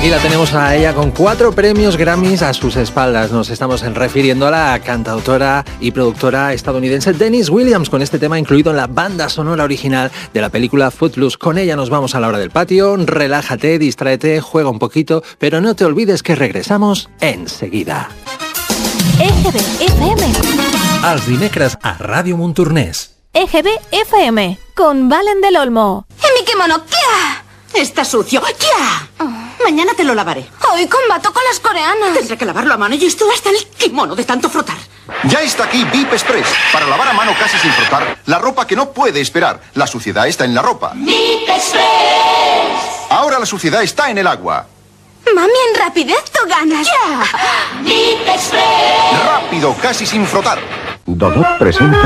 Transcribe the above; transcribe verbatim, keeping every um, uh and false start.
Aquí la tenemos a ella con cuatro premios Grammys a sus espaldas. Nos estamos refiriendo a la cantautora y productora estadounidense Denise Williams, con este tema incluido en la banda sonora original de la película Footloose. Con ella nos vamos a la hora del patio. Relájate, distráete, juega un poquito, pero no te olvides que regresamos enseguida. E G B F M. Els dimecres a Ràdio Montornès. E G B F M, con Valen del Olmo. ¡En mi kimono! ¡Kia! Está sucio. ¡Ya! Oh. Mañana te lo lavaré. Hoy combato con las coreanas. Tendré que lavarlo a mano y esto hasta el kimono de tanto frotar. Ya está aquí V I P Express, para lavar a mano casi sin frotar la ropa que no puede esperar. La suciedad está en la ropa. V I P Express. Ahora la suciedad está en el agua. Mami, en rapidez tú ganas. ¡Ya! V I P Express. Rápido, casi sin frotar. Dodot presenta